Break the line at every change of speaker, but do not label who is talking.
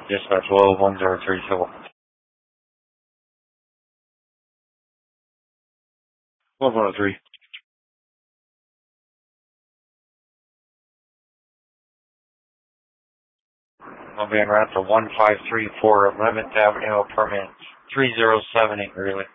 Dispatch low 1032. 1103. I'm being route to 1534 11th Avenue, permit 3078, really.